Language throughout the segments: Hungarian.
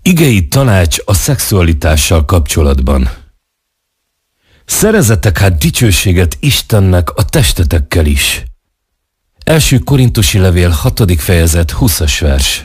Igei tanács a szexualitással kapcsolatban. Szerezzetek hát dicsőséget Istennek a testetekkel is. Első Korintusi levél 6. fejezet 20. vers.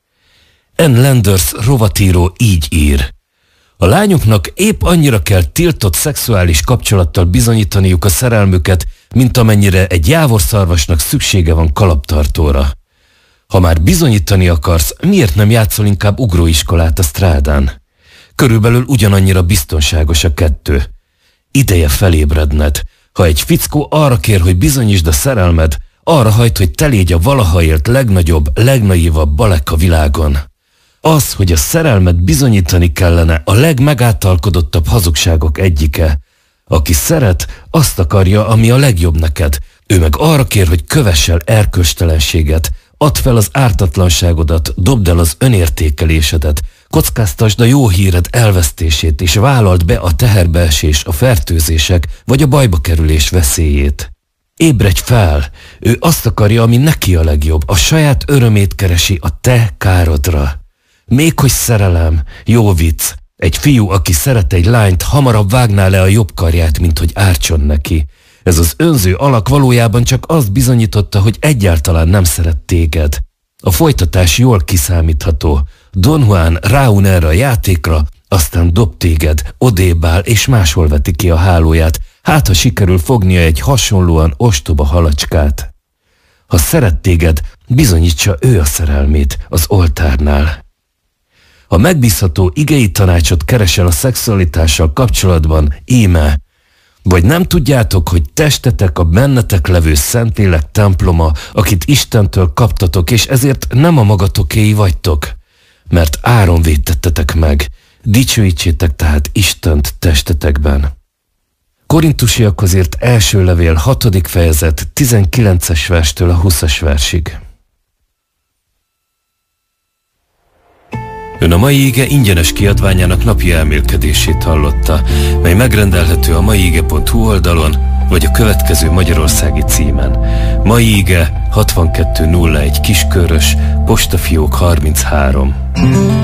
N. Landers rovatíró így ír. A lányoknak épp annyira kell tiltott szexuális kapcsolattal bizonyítaniuk a szerelmüket, mint amennyire egy jávorszarvasnak szüksége van kalaptartóra. Ha már bizonyítani akarsz, miért nem játszol inkább ugróiskolát a strádán? Körülbelül ugyanannyira biztonságos a kettő. Ideje felébredned. Ha egy fickó arra kér, hogy bizonyítsd a szerelmed, arra hajt, hogy te légy a valaha élt legnagyobb, legnaívabb balek a világon. Az, hogy a szerelmet bizonyítani kellene, a legmegáltalkodottabb hazugságok egyike. Aki szeret, azt akarja, ami a legjobb neked. Ő meg arra kér, hogy kövess el erkölcstelenséget, add fel az ártatlanságodat, dobd el az önértékelésedet, kockáztasd a jó híred elvesztését, és vállald be a teherbeesés, a fertőzések vagy a bajba kerülés veszélyét. Ébredj fel! Ő azt akarja, ami neki a legjobb, a saját örömét keresi a te károdra. Még hogy szerelem, jó vicc, egy fiú, aki szeret egy lányt, hamarabb vágná le a jobb karját, mint hogy ártson neki. Ez az önző alak valójában csak azt bizonyította, hogy egyáltalán nem szeret téged. A folytatás jól kiszámítható. Don Juan ráun erre a játékra, aztán dob téged, odébb áll és máshol veti ki a hálóját, hát ha sikerül fognia egy hasonlóan ostoba halacskát. Ha szeret téged, bizonyítsa ő a szerelmét az oltárnál. Ha megbízható igei tanácsot keresel a szexualitással kapcsolatban, íme, vagy nem tudjátok, hogy testetek a bennetek levő Szentlélek temploma, akit Istentől kaptatok, és ezért nem a magatokéi vagytok, mert áron védtettetek meg, dicsőítsétek tehát Istent testetekben. Korintusiakhoz írt első levél 6. fejezet 19. verstől a 20. versig. Ön a mai ige ingyenes kiadványának napi elmélkedését hallotta, mely megrendelhető a maiige.hu oldalon, vagy a következő magyarországi címen. Mai ige 6201 Kiskörös, postafiók 33.